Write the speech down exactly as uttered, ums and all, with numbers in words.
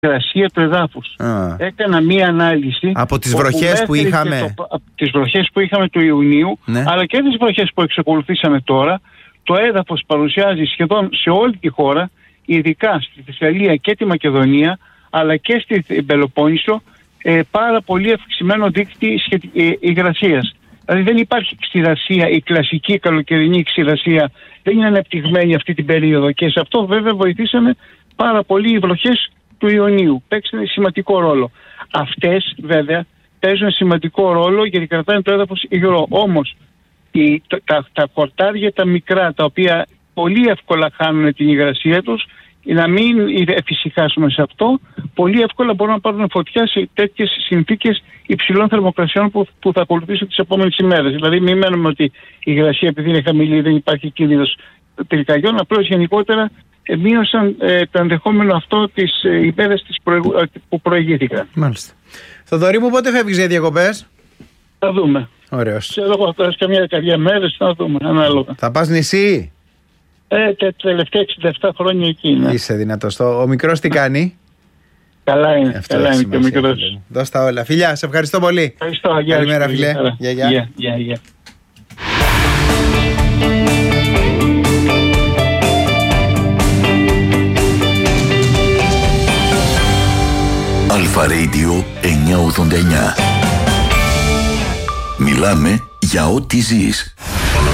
υγρασία του εδάφους. Α. Έκανα μία ανάλυση από τις βροχές που είχαμε. Το, από τις βροχές που είχαμε του Ιουνίου, ναι. αλλά και τις βροχές που εξακολουθήσαμε τώρα. Το έδαφος παρουσιάζει σχεδόν σε όλη τη χώρα, ειδικά στη Θεσσαλία και τη Μακεδονία, αλλά και στη Πελοπόννησο, ε, πάρα πολύ αυξημένο δείκτη ε, υγρασίας. Δηλαδή δεν υπάρχει ξηρασία, η κλασική καλοκαιρινή ξηρασία δεν είναι ανεπτυγμένη αυτή την περίοδο, και σε αυτό βέβαια βοηθήσαμε πάρα πολύ οι βροχές του Ιουνίου. Παίξανε σημαντικό ρόλο. Αυτές βέβαια παίζουν σημαντικό ρόλο γιατί κρατάνε το έδαφος υγρό. Όμως οι, τα, τα χορτάρια τα μικρά, τα οποία πολύ εύκολα χάνουν την υγρασία τους, να μην εφησυχάσουμε σε αυτό, πολύ εύκολα μπορούν να πάρουν φωτιά σε τέτοιες συνθήκες υψηλών θερμοκρασιών που, που θα ακολουθήσουν τις επόμενες ημέρες. Δηλαδή μην μένουμε ότι η υγρασία επειδή είναι χαμηλή δεν υπάρχει κίνδυνος πυρκαγιών, απλώς γενικότερα ε, μείωσαν ε, το ενδεχόμενο αυτό τις ε, ημέρες τις προηγου, ε, που προηγήθηκαν. Μάλιστα. Θοδωρή μου, πότε φεύγεις για διακοπές? Θα δούμε. Ωραίος. Ξέρω εγώ τώρα σε καμιά καρδιά μέρες θα δούμε ανάλογα. Θα πας νησί? Ε, τα τελευταία εξήντα επτά χρόνια εκεί. Ναι. Είσαι δυνατός. Ο μικρός τι κάνει? Καλά είναι. Αυτό καλά είναι και ο μικρός. Δώσ' τα όλα. Φιλιά, σε ευχαριστώ πολύ. Ευχαριστώ. Γεια. Καλημέρα, φιλέ. Γεια, γεια. Γεια, γεια, γεια. Αλφα Radio εννιακόσια ογδόντα εννιά. Μιλάμε για ό,τι ζεις.